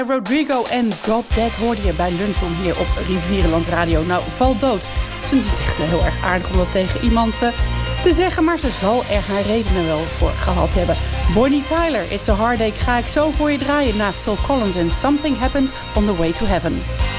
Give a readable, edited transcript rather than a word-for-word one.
Rodrigo en Drop Dead hoorde je bij Lunchroom hier op Rivierenland Radio. Nou, val dood. Ze is echt heel erg aardig om dat tegen iemand te zeggen, maar ze zal er haar redenen wel voor gehad hebben. Bonnie Tyler, It's a Heartache, ga ik zo voor je draaien na Phil Collins en Something Happened on the Way to Heaven.